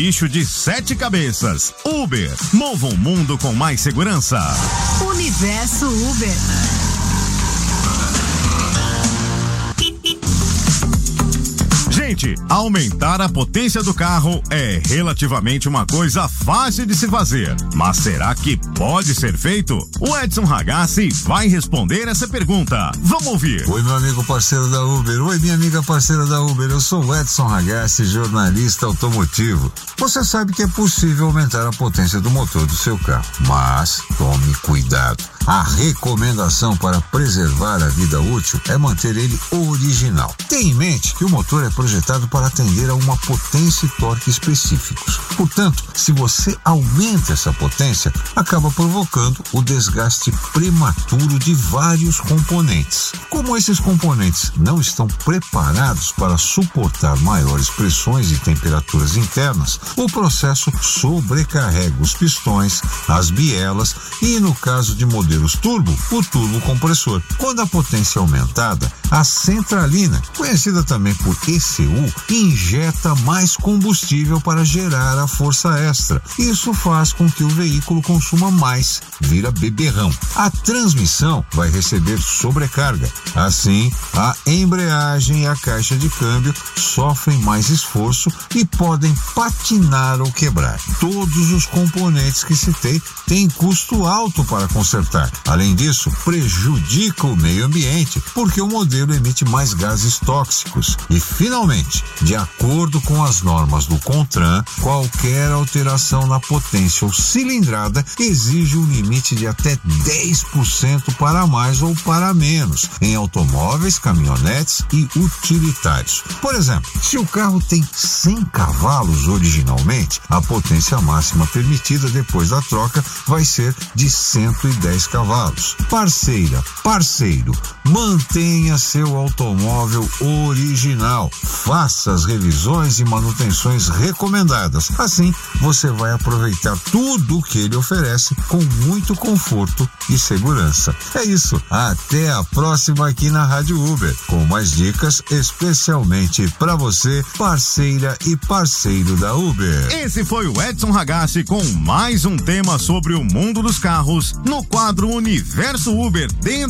bicho de 7 cabeças. Uber, mova o mundo com mais segurança. Universo Uber. Gente, aumentar a potência do carro é relativamente uma coisa fácil de se fazer. Mas será que pode ser feito? O Edson Ragazzi vai responder essa pergunta. Vamos ouvir. Oi, meu amigo parceiro da Uber. Oi, minha amiga parceira da Uber. Eu sou o Edson Ragazzi, jornalista automotivo. Você sabe que é possível aumentar a potência do motor do seu carro. Mas tome cuidado. A recomendação para preservar a vida útil é manter ele original. Tenha em mente que o motor é projetado para atender a uma potência e torque específicos. Portanto, se você aumenta essa potência, acaba provocando o desgaste prematuro de vários componentes. Como esses componentes não estão preparados para suportar maiores pressões e temperaturas internas, o processo sobrecarrega os pistões, as bielas e, no caso de modelos turbo, o turbo compressor. Quando a potência é aumentada, a centralina, conhecida também por ECU, injeta mais combustível para gerar a força extra. Isso faz com que o veículo consuma mais, vira beberrão. A transmissão vai receber sobrecarga. Assim, a embreagem e a caixa de câmbio sofrem mais esforço e podem patinar ou quebrar. Todos os componentes que citei têm custo alto para consertar. Além disso, prejudica o meio ambiente, porque o modelo emite mais gases tóxicos. E, finalmente, de acordo com as normas do CONTRAN, qualquer alteração na potência ou cilindrada exige um limite de até 10% para mais ou para menos em automóveis, caminhonetes e utilitários. Por exemplo, se o carro tem 100 cavalos originalmente, a potência máxima permitida depois da troca vai ser de 110 cavalos. Parceira, parceiro, mantenha seu automóvel original. Faça as revisões e manutenções recomendadas. Assim, você vai aproveitar tudo o que ele oferece com muito conforto e segurança. É isso. Até a próxima aqui na Rádio Uber, com mais dicas especialmente para você, parceira e parceiro da Uber. Esse foi o Edson Ragazzi com mais um tema sobre o mundo dos carros no quadro Universo Uber dentro